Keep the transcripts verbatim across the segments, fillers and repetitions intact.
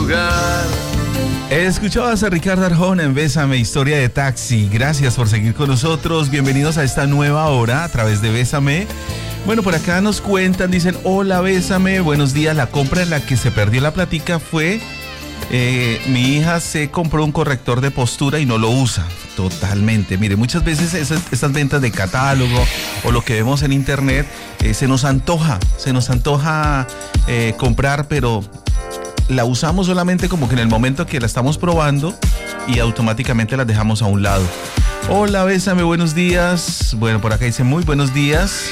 lugar. Escuchabas a Ricardo Arjona en Bésame, historia de taxi. Gracias por seguir con nosotros. Bienvenidos a esta nueva hora a través de Bésame. Bueno, por acá nos cuentan, dicen, hola, Bésame, buenos días. La compra en la que se perdió la platica fue, eh, mi hija se compró un corrector de postura y no lo usa. Totalmente. Mire, muchas veces esas, esas ventas de catálogo o lo que vemos en internet, eh, se nos antoja, se nos antoja eh, comprar, pero la usamos solamente como que en el momento que la estamos probando y automáticamente la dejamos a un lado. Hola, Bésame, buenos días. Bueno, por acá dice muy buenos días.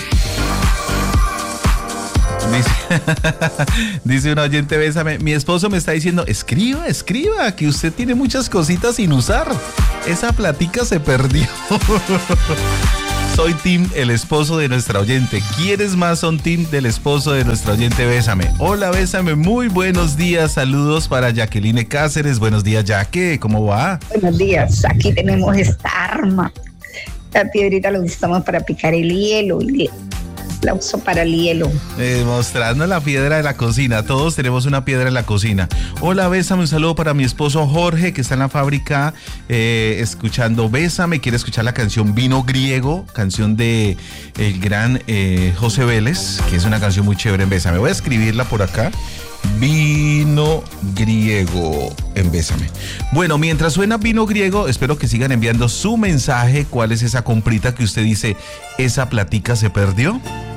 Dice, dice un oyente, Bésame, mi esposo me está diciendo, escriba, escriba, que usted tiene muchas cositas sin usar. Esa platica se perdió. Soy Tim, el esposo de nuestra oyente. ¿Quiénes más son Tim del esposo de nuestra oyente? Bésame. Hola, Bésame, muy buenos días. Saludos para Jacqueline Cáceres. Buenos días, Jaque, ¿cómo va? Buenos días, aquí tenemos esta arma. La piedrita la usamos para picar el hielo y la uso para el hielo. Eh, mostrando la piedra de la cocina. Todos tenemos una piedra en la cocina. Hola, Bésame, un saludo para mi esposo Jorge, que está en la fábrica eh, escuchando Bésame. Quiere escuchar la canción Vino Griego, canción de el gran eh, José Vélez, que es una canción muy chévere en Bésame. Voy a escribirla por acá. Vino Griego en Bésame. Bueno, mientras suena Vino Griego, espero que sigan enviando su mensaje. ¿Cuál es esa comprita que usted dice, esa platica se perdió?